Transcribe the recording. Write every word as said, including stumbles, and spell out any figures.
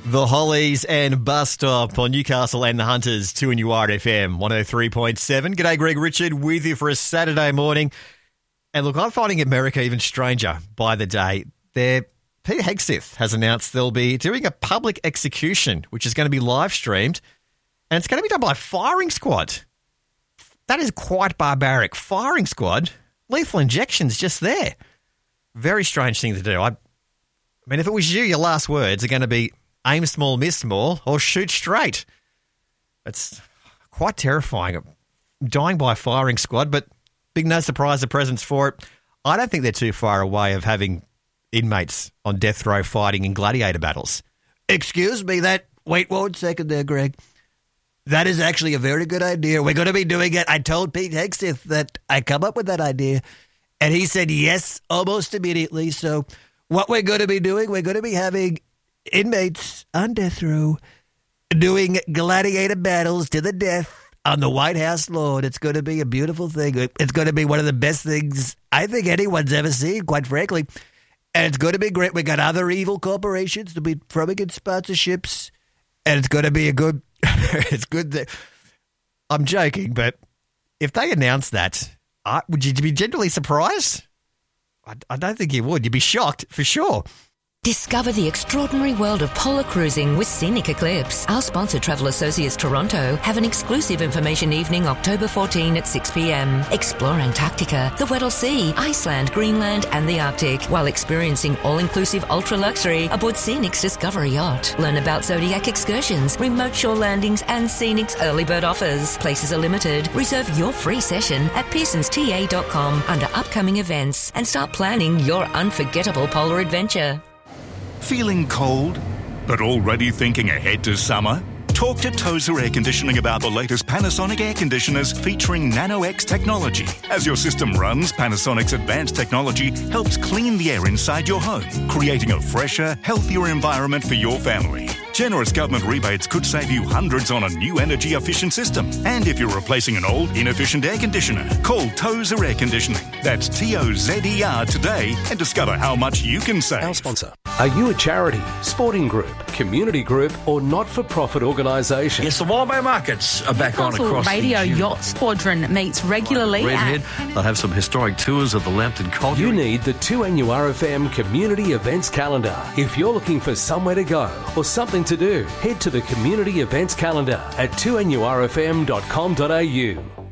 The Hollies and Bus Stop on Newcastle and the Hunters, two N U R F M, one oh three point seven. G'day, Greg Richard, with you for a Saturday morning. And look, I'm finding America even stranger by the day. Their Peter Hegseth has announced they'll be doing a public execution, which is going to be live streamed, and it's going to be done by a firing squad. That is quite barbaric. Firing squad, lethal injections just there. Very strange thing to do. I, I mean, if it was you, your last words are going to be aim small, miss small, or shoot straight. It's quite terrifying. Dying by a firing squad, but big no surprise the presence for it. I don't think they're too far away of having inmates on death row fighting in gladiator battles. Excuse me, that... Wait one second there, Greg. That is actually a very good idea. We're going to be doing it. I told Pete Hegseth that I come up with that idea, and he said yes almost immediately. So what we're going to be doing, we're going to be having inmates on death row doing gladiator battles to the death on the White House lawn. It's going to be a beautiful thing. It's going to be one of the best things I think anyone's ever seen, quite frankly. And it's going to be great. We got other evil corporations to be throwing in sponsorships, and it's going to be a good, it's good that, I'm joking, but if they announce that, uh, would you be genuinely surprised? I, I don't think you would. You'd be shocked for sure. Discover the extraordinary world of polar cruising with Scenic Eclipse. Our sponsor, Travel Associates Toronto, have an exclusive information evening October fourteenth at six p.m. Explore Antarctica, the Weddell Sea, Iceland, Greenland and the Arctic while experiencing all-inclusive ultra-luxury aboard Scenic's Discovery Yacht. Learn about Zodiac excursions, remote shore landings and Scenic's early bird offers. Places are limited. Reserve your free session at pearsons t a dot com under upcoming events and start planning your unforgettable polar adventure. Feeling cold, but already thinking ahead to summer? Talk to Tozer Air Conditioning about the latest Panasonic air conditioners featuring Nano-X technology. As your system runs, Panasonic's advanced technology helps clean the air inside your home, creating a fresher, healthier environment for your family. Generous government rebates could save you hundreds on a new energy-efficient system. And if you're replacing an old, inefficient air conditioner, call Tozer Air Conditioning. That's T O Z E R today and discover how much you can save. Our sponsor. Are you a charity, sporting group, community group or not-for-profit organisation? Yes, the Wildbay Markets are back on across Radio the Yacht Squadron meets regularly. Redhead. They'll have some historic tours of the Lambton Colliery. You need the two N U R F M Community Events Calendar. If you're looking for somewhere to go or something to do, head to the Community Events Calendar at two N U R F M dot com dot a u.